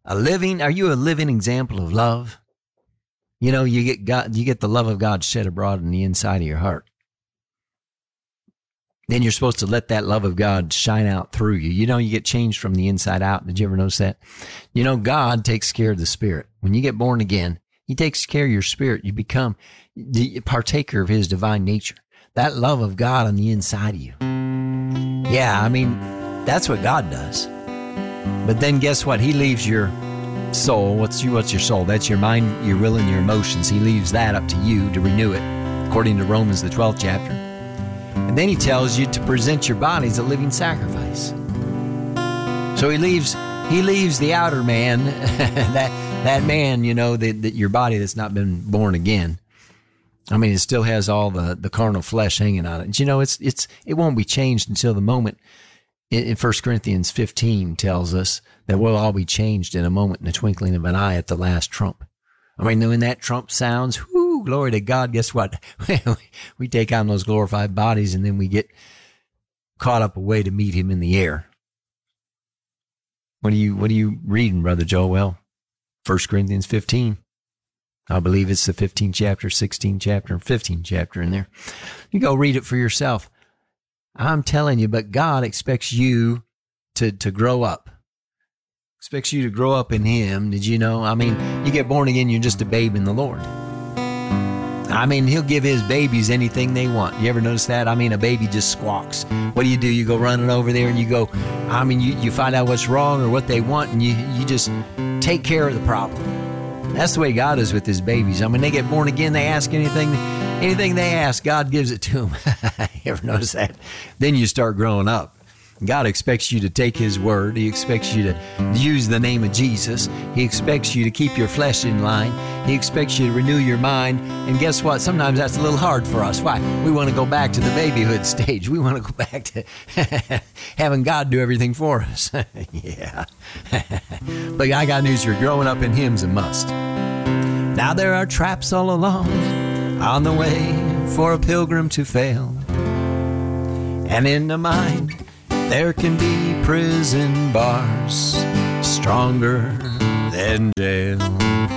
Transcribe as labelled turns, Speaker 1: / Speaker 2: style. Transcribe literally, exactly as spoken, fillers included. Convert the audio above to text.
Speaker 1: A living, are you a living example of love? You know, you get God, you get the love of God shed abroad in the inside of your heart. Then you're supposed to let that love of God shine out through you. You know, you get changed from the inside out. Did you ever notice that? You know, God takes care of the spirit. When you get born again, he takes care of your spirit. You become the partaker of his divine nature. That love of God on the inside of you. Yeah, I mean, that's what God does. But then guess what? He leaves your soul. What's your, what's your soul? That's your mind, your will, and your emotions. He leaves that up to you to renew it, according to Romans, the twelfth chapter. And then he tells you to present your body as a living sacrifice. So he leaves he leaves the outer man, that that man, you know, that, that your body that's not been born again. I mean, it still has all the, the carnal flesh hanging on it. And, you know, it's it's it won't be changed until the moment. In First Corinthians fifteen tells us that we'll all be changed in a moment, in the twinkling of an eye at the last trump. I mean, when that trump sounds, whoo, glory to God, guess what? We take on those glorified bodies and then we get caught up away to meet him in the air. What are you, what are you reading, Brother Joel? Well, First Corinthians fifteen. I believe it's the fifteenth chapter, sixteenth chapter, fifteenth chapter in there. You go read it for yourself. I'm telling you, but God expects you to, to grow up. Expects you to grow up in him. Did you know? I mean, you get born again, you're just a babe in the Lord. I mean, he'll give his babies anything they want. You ever notice that? I mean, a baby just squawks. What do you do? You go running over there and you go, I mean, you, you find out what's wrong or what they want and you, you just take care of the problem. That's the way God is with his babies. I mean, they get born again, they ask anything, anything they ask, God gives it to them. You ever notice that? Then you start growing up. God expects you to take his word. He expects you to use the name of Jesus. He expects you to keep your flesh in line. He expects you to renew your mind. And guess what? Sometimes that's a little hard for us. Why? We want to go back to the babyhood stage. We want to go back to having God do everything for us. Yeah. But I got news for you. Growing up in him's a must. Now there are traps all along on the way for a pilgrim to fail. And in the mind there can be prison bars stronger than jail.